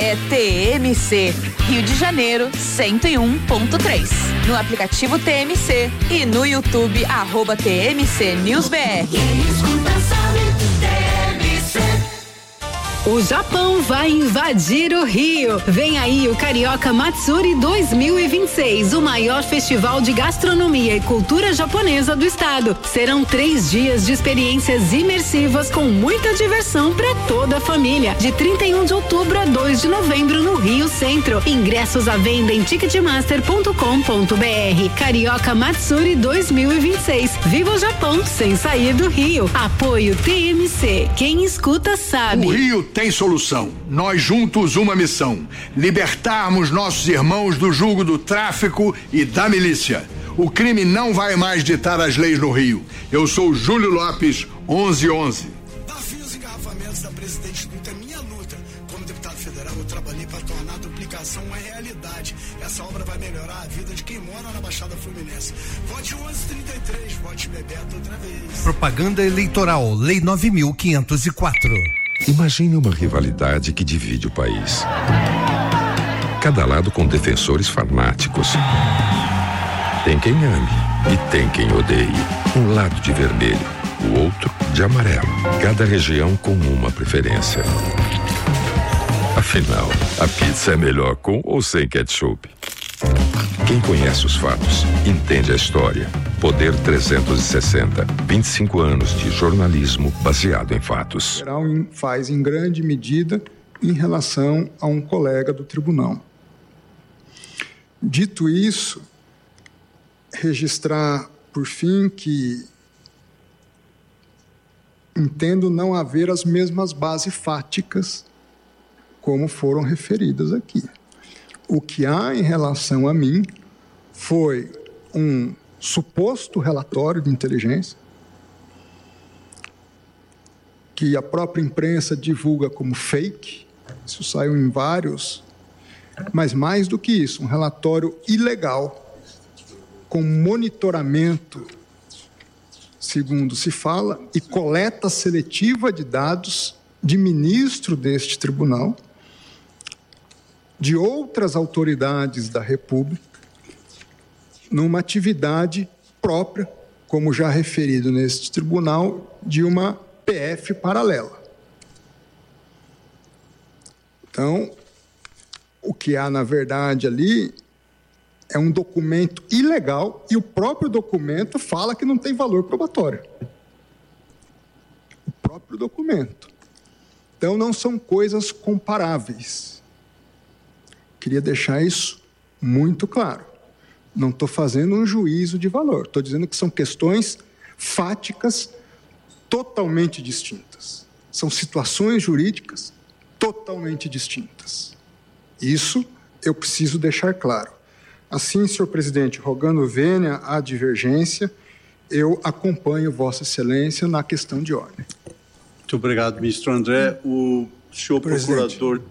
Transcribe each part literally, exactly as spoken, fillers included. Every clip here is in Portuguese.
É T M C, Rio de Janeiro, cento e um ponto três. No aplicativo T M C e no YouTube, arroba T M C News B R. O Japão vai invadir o Rio. Vem aí o Carioca Matsuri dois mil e vinte e seis, o maior festival de gastronomia e cultura japonesa do estado. Serão três dias de experiências imersivas com muita diversão para toda a família. De trinta e um de outubro a dois de novembro no Rio Centro. Ingressos à venda em ticketmaster ponto com ponto b r. Carioca Matsuri dois mil e vinte e seis. Viva o Japão sem sair do Rio. Apoio T M C. Quem escuta sabe. O Rio tem solução. Nós juntos uma missão: libertarmos nossos irmãos do jugo do tráfico e da milícia. O crime não vai mais ditar as leis no Rio. Eu sou Júlio Lopes, onze onze. Desafios e engarrafamentos da Presidente Dutra é minha luta. Como deputado federal, eu trabalhei para tornar a duplicação uma realidade. Essa obra vai melhorar a vida de quem mora na Baixada Fluminense. Vote onze trinta e três, vote Bebeto outra vez. Propaganda eleitoral, Lei nove mil quinhentos e quatro. Imagine uma rivalidade que divide o país. Cada lado com defensores fanáticos. Tem quem ame e tem quem odeie. Um lado de vermelho, o outro de amarelo. Cada região com uma preferência. Afinal, a pizza é melhor com ou sem ketchup? Quem conhece os fatos, entende a história. Poder trezentos e sessenta, vinte e cinco anos de jornalismo baseado em fatos. O geral faz em grande medida em relação a um colega do tribunal. Dito isso, registrar, por fim, que entendo não haver as mesmas bases fáticas como foram referidas aqui. O que há em relação a mim foi um suposto relatório de inteligência que a própria imprensa divulga como fake. Isso saiu em vários, mas mais do que isso, um relatório ilegal com monitoramento, segundo se fala, e coleta seletiva de dados de ministro deste tribunal, de outras autoridades da República, numa atividade própria, como já referido neste tribunal, de uma P F paralela. Então, o que há, na verdade, ali é um documento ilegal e o próprio documento fala que não tem valor probatório. O próprio documento. Então, não são coisas comparáveis. Queria deixar isso muito claro. Não estou fazendo um juízo de valor. Estou dizendo que são questões fáticas totalmente distintas. São situações jurídicas totalmente distintas. Isso eu preciso deixar claro. Assim, senhor presidente, rogando vênia à divergência, eu acompanho Vossa Excelência na questão de ordem. Muito obrigado, ministro André. O senhor presidente. Procurador...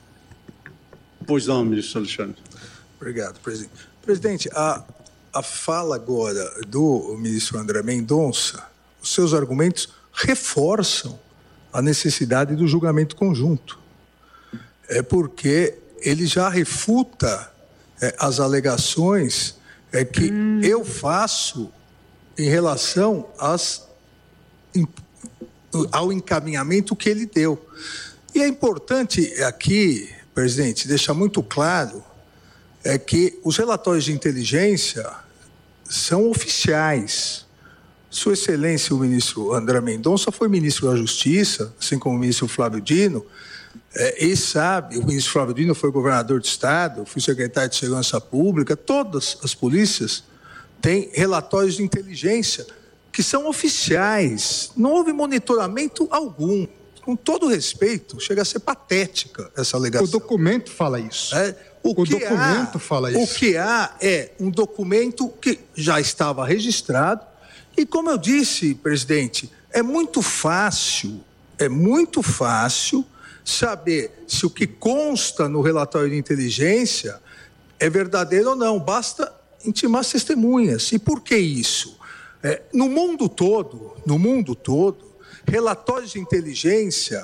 Pois não, ministro Alexandre. Obrigado, presidente. Presidente, a, a fala agora do ministro André Mendonça, os seus argumentos reforçam a necessidade do julgamento conjunto. É porque ele já refuta é, as alegações é, que hum. eu faço em relação às, em, ao encaminhamento que ele deu. E é importante aqui, presidente, deixar muito claro é que os relatórios de inteligência são oficiais. Sua Excelência, o ministro André Mendonça, foi ministro da Justiça, assim como o ministro Flávio Dino, é, e sabe, o ministro Flávio Dino foi governador de Estado, fui secretário de Segurança Pública, todas as polícias têm relatórios de inteligência que são oficiais, não houve monitoramento algum. Com todo respeito, chega a ser patética essa alegação. O documento fala isso. É, o o que documento há, fala isso. O que há é um documento que já estava registrado e, como eu disse, presidente, é muito fácil, é muito fácil saber se o que consta no relatório de inteligência é verdadeiro ou não. Basta intimar as testemunhas. E por que isso? É, no mundo todo, no mundo todo, relatórios de inteligência,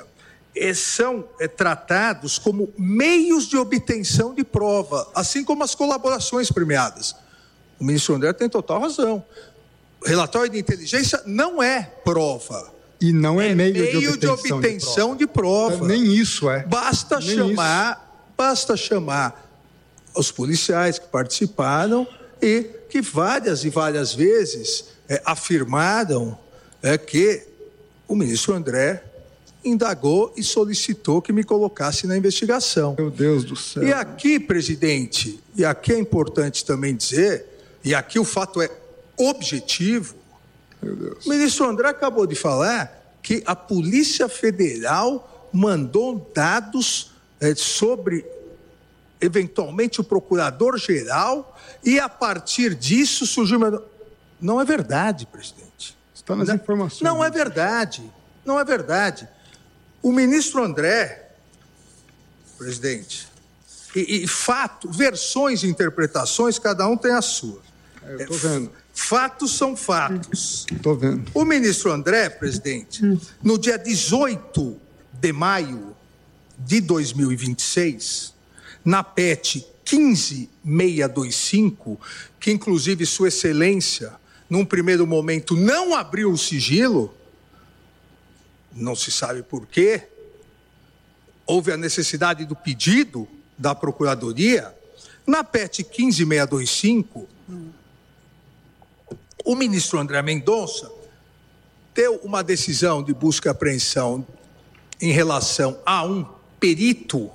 eh, são eh, tratados como meios de obtenção de prova, assim como as colaborações premiadas. O ministro André tem total razão. O relatório de inteligência não é prova. E não é, é meio, meio de obtenção, de obtenção de prova. De prova. Nem isso é. Basta Nem chamar, isso. basta chamar os policiais que participaram e que várias e várias vezes é, afirmaram é, que o ministro André indagou e solicitou que me colocasse na investigação. Meu Deus do céu. E aqui, presidente, e aqui é importante também dizer, e aqui o fato é objetivo, meu Deus. O ministro André acabou de falar que a Polícia Federal mandou dados é, sobre, eventualmente, o procurador-geral e, a partir disso, surgiu... Uma... Não é verdade, presidente. Está nas não, informações. Não é verdade. Não é verdade. O ministro André, presidente, e, e fato, versões e interpretações, cada um tem a sua. É, eu estou vendo. Fatos são fatos. Estou vendo. O ministro André, presidente, no dia dezoito de maio de dois mil e vinte e seis, na P E T quinze mil seiscentos e vinte e cinco, que inclusive Sua Excelência, num primeiro momento, não abriu o sigilo, não se sabe por quê, houve a necessidade do pedido da Procuradoria, na P E T quinze mil seiscentos e vinte e cinco, o ministro André Mendonça deu uma decisão de busca e apreensão em relação a um perito,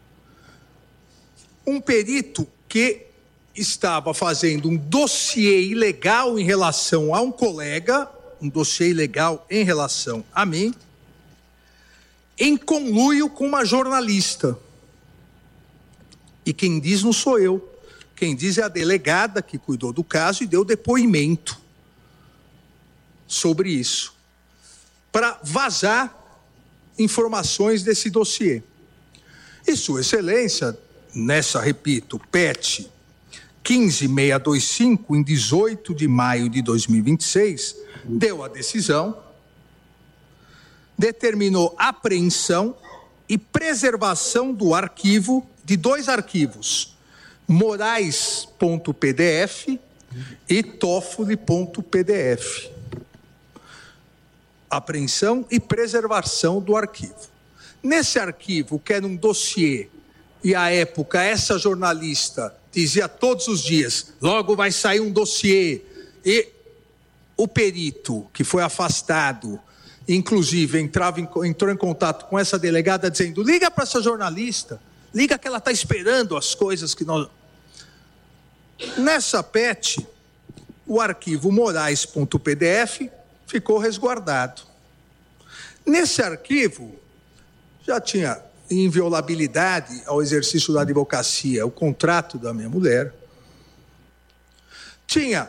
um perito que estava fazendo um dossiê ilegal em relação a um colega, um dossiê ilegal em relação a mim, em conluio com uma jornalista. E quem diz não sou eu. Quem diz é a delegada que cuidou do caso e deu depoimento sobre isso, para vazar informações desse dossiê. E Sua Excelência, nessa, repito, P E T quinze mil seiscentos e vinte e cinco, em dezoito de maio de dois mil e vinte e seis, deu a decisão, determinou apreensão e preservação do arquivo, de dois arquivos, morais ponto p d f e toffoli ponto p d f. Apreensão e preservação do arquivo. Nesse arquivo, que era um dossiê, e à época essa jornalista dizia todos os dias, logo vai sair um dossiê, e o perito, que foi afastado, inclusive entrava em, entrou em contato com essa delegada dizendo, liga para essa jornalista, liga que ela está esperando as coisas que nós... Nessa P E T, o arquivo morais ponto p d f ficou resguardado. Nesse arquivo, já tinha inviolabilidade ao exercício da advocacia, o contrato da minha mulher. Tinha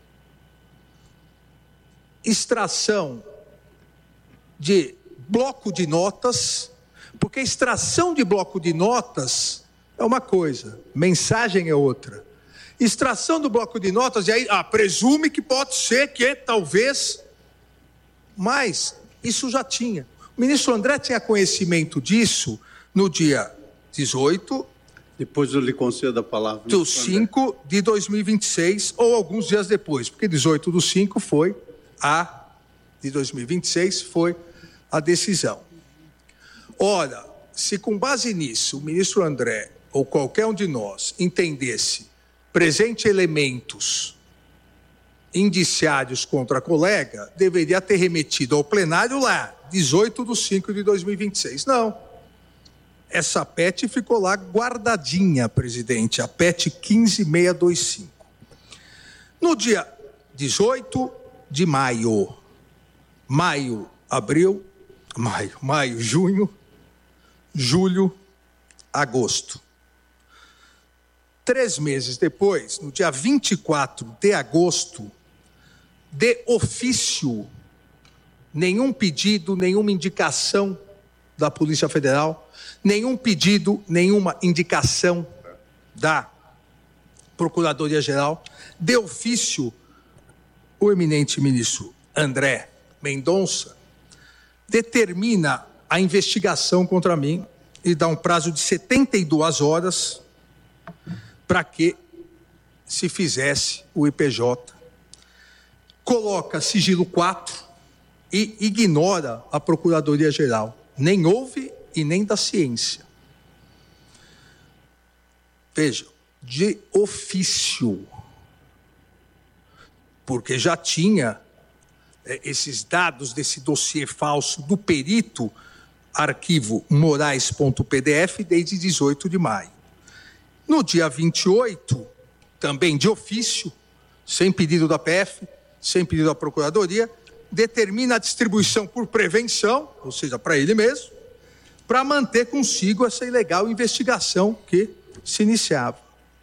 extração de bloco de notas, porque extração de bloco de notas é uma coisa, mensagem é outra. Extração do bloco de notas, e aí ah, presume que pode ser que talvez, mas isso já tinha. O ministro André tinha conhecimento disso no dia dezoito... Depois eu lhe concedo a palavra. Do cinco de dois mil e vinte e seis, ou alguns dias depois, porque dezoito do cinco foi a de dois mil e vinte e seis foi a decisão. Ora, se com base nisso o ministro André ou qualquer um de nós entendesse presente elementos indiciários contra a colega, deveria ter remetido ao plenário lá, dezoito de cinco de dois mil e vinte e seis. Não. Essa P E T ficou lá guardadinha, presidente, a P E T quinze mil seiscentos e vinte e cinco. No dia dezoito de maio, maio, abril, maio, maio, junho, julho, agosto. Três meses depois, no dia vinte e quatro de agosto, de ofício, nenhum pedido, nenhuma indicação da Polícia Federal, nenhum pedido, nenhuma indicação da Procuradoria-Geral, de ofício, o eminente ministro André Mendonça determina a a investigação contra mim e dá um prazo de setenta e duas horas para que se fizesse o I P J. Coloca sigilo quatro e ignora a Procuradoria-Geral. Nem houve e nem da ciência. Veja, de ofício, porque já tinha é, esses dados desse dossiê falso do perito, arquivo morais.pdf, desde dezoito de maio. No dia vinte e oito, também de ofício, sem pedido da P F, sem pedido da Procuradoria, determina a distribuição por prevenção, ou seja, para ele mesmo, para manter consigo essa ilegal investigação que se iniciava.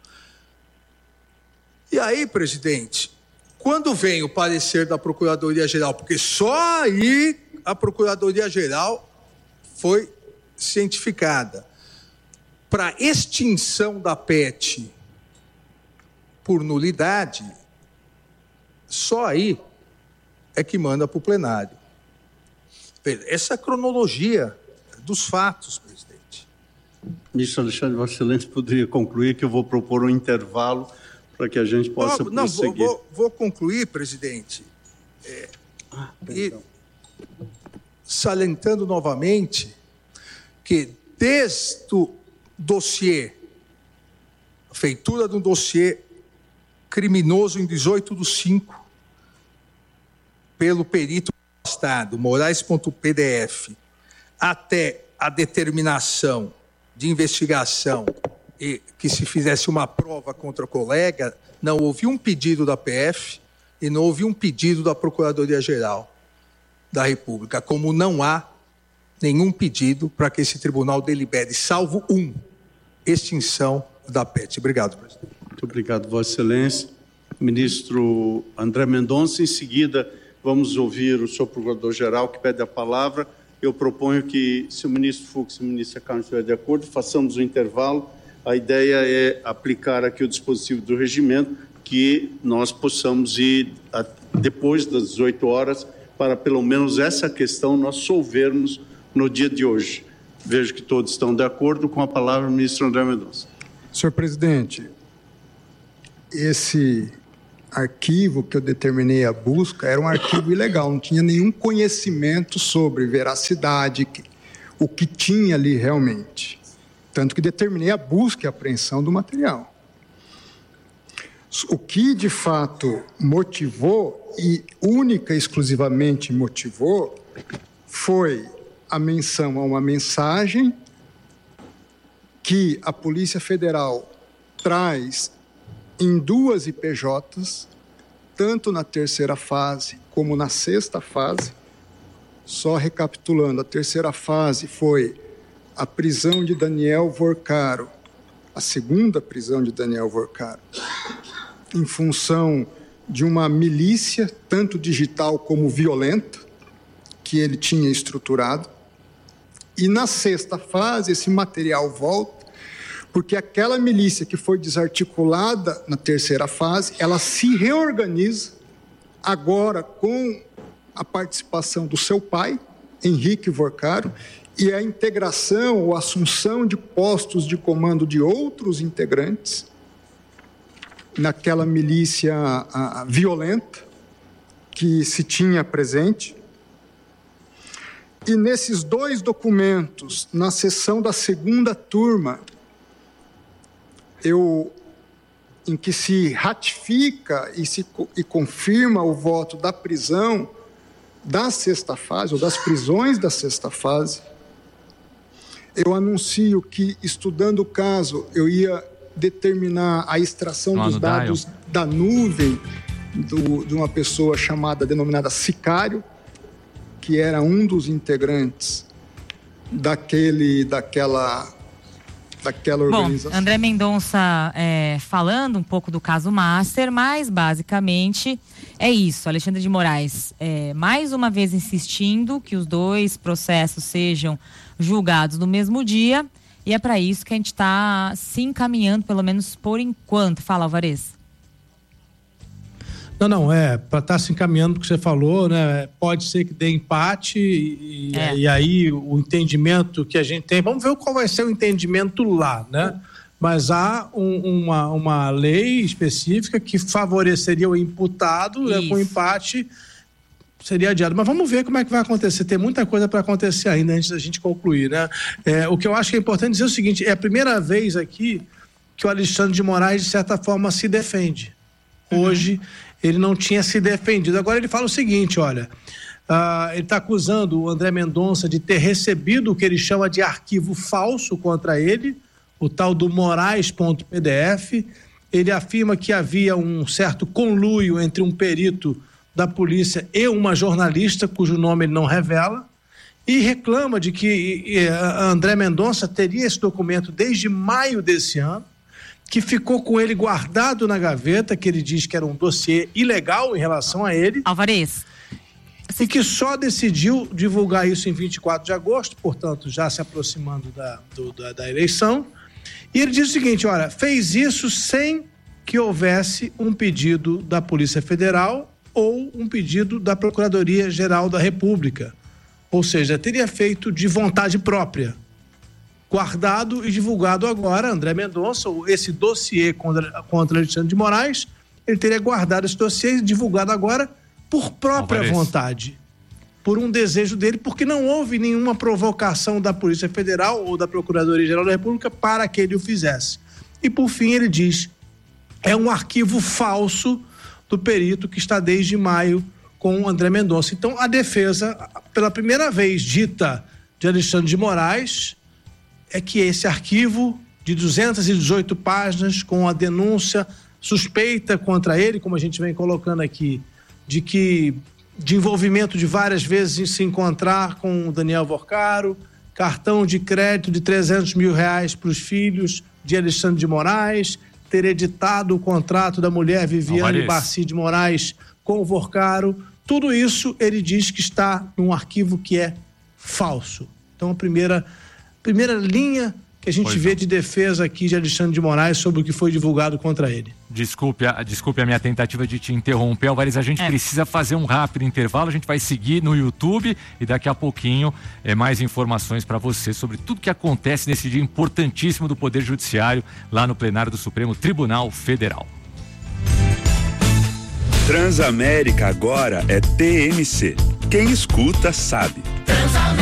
E aí, presidente, quando vem o parecer da Procuradoria-Geral, porque só aí a Procuradoria-Geral foi cientificada, para extinção da P E T por nulidade, só aí é que manda para o plenário. Essa é a cronologia dos fatos, presidente. Ministro Alexandre, Vossa Excelência poderia concluir que eu vou propor um intervalo para que a gente possa não, não, prosseguir. Vou, vou, vou concluir, presidente, é, ah, e salientando novamente que desde o dossiê, a feitura de um dossiê criminoso em dezoito do cinco, pelo perito Estado, morais.pdf, até a determinação de investigação e que se fizesse uma prova contra o colega, não houve um pedido da P F e não houve um pedido da Procuradoria-Geral da República, como não há nenhum pedido para que esse tribunal delibere, salvo um, extinção da P E T. Obrigado, presidente. Muito obrigado, Vossa Excelência. Ministro André Mendonça, em seguida vamos ouvir o senhor Procurador-Geral que pede a palavra. Eu proponho que, se o ministro Fux e o ministro Carlos estiverem de acordo, façamos o intervalo. A ideia é aplicar aqui o dispositivo do regimento, que nós possamos ir a, depois das dezoito horas, para pelo menos essa questão nós solvermos no dia de hoje. Vejo que todos estão de acordo. Com a palavra, o ministro André Mendonça. Senhor presidente, esse arquivo que eu determinei a busca era um arquivo ilegal, não tinha nenhum conhecimento sobre veracidade, o que tinha ali realmente. Tanto que determinei a busca e a apreensão do material. O que, de fato, motivou, e única e exclusivamente motivou, foi a menção a uma mensagem que a Polícia Federal traz em duas I P Js, tanto na terceira fase como na sexta fase. Só recapitulando, a terceira fase foi a prisão de Daniel Vorcaro, a segunda prisão de Daniel Vorcaro, em função de uma milícia, tanto digital como violenta, que ele tinha estruturado. E na sexta fase, esse material volta, porque aquela milícia que foi desarticulada na terceira fase, ela se reorganiza agora com a participação do seu pai, Henrique Vorcaro, e a integração ou assunção de postos de comando de outros integrantes naquela milícia a, a, violenta que se tinha presente. E nesses dois documentos, na sessão da segunda turma, eu, em que se ratifica e, se, e confirma o voto da prisão da sexta fase, ou das prisões da sexta fase, eu anuncio que, estudando o caso, eu ia determinar a extração dos dados da nuvem do, de uma pessoa chamada, denominada Sicário, que era um dos integrantes daquele, daquela... daquela organização. Bom, André Mendonça é, falando um pouco do caso Master, mas basicamente é isso. Alexandre de Moraes, é, mais uma vez insistindo que os dois processos sejam julgados no mesmo dia, e é para isso que a gente está se encaminhando, pelo menos por enquanto. Fala, Alvarez. Não, não, é, para estar tá se encaminhando o que você falou, né? Pode ser que dê empate e, é. e aí o entendimento que a gente tem, vamos ver qual vai ser o entendimento lá, né? Mas há um, uma, uma lei específica que favoreceria o imputado, né, com empate seria adiado. Mas vamos ver como é que vai acontecer. Tem muita coisa para acontecer ainda antes da gente concluir, né? É, o que eu acho que é importante dizer é o seguinte, é a primeira vez aqui que o Alexandre de Moraes, de certa forma, se defende. Hoje, uhum. ele não tinha se defendido. Agora ele fala o seguinte, olha, uh, ele está acusando o André Mendonça de ter recebido o que ele chama de arquivo falso contra ele, o tal do Moraes.pdf. Ele afirma que havia um certo conluio entre um perito da polícia e uma jornalista, cujo nome ele não revela, e reclama de que André Mendonça teria esse documento desde maio desse ano, que ficou com ele guardado na gaveta, que ele diz que era um dossiê ilegal em relação a ele. Alvarez. E que só decidiu divulgar isso em vinte e quatro de agosto, portanto, já se aproximando da, do, da, da eleição. E ele diz o seguinte, olha, fez isso sem que houvesse um pedido da Polícia Federal ou um pedido da Procuradoria-Geral da República. Ou seja, teria feito de vontade própria. Guardado e divulgado agora, André Mendonça, esse dossiê contra, contra Alexandre de Moraes, ele teria guardado esse dossiê e divulgado agora por própria Alvarez. vontade, por um desejo dele, porque não houve nenhuma provocação da Polícia Federal ou da Procuradoria-Geral da República para que ele o fizesse. E por fim ele diz, é um arquivo falso do perito que está desde maio com o André Mendonça. Então a defesa, pela primeira vez dita de Alexandre de Moraes, é que esse arquivo de duzentas e dezoito páginas com a denúncia suspeita contra ele, como a gente vem colocando aqui, de que de envolvimento de várias vezes em se encontrar com o Daniel Vorcaro, cartão de crédito de trezentos mil reais para os filhos de Alexandre de Moraes, ter editado o contrato da mulher Viviane Barci de Moraes com o Vorcaro, tudo isso ele diz que está num arquivo que é falso. Então a primeira Primeira linha que a gente pois vê não. de defesa aqui de Alexandre de Moraes sobre o que foi divulgado contra ele. Desculpe a, desculpe a minha tentativa de te interromper, Alvarez, a gente é. precisa fazer um rápido intervalo, a gente vai seguir no YouTube e daqui a pouquinho é, mais informações para você sobre tudo que acontece nesse dia importantíssimo do Poder Judiciário lá no plenário do Supremo Tribunal Federal. Transamérica agora é T M C. Quem escuta sabe. Transamérica.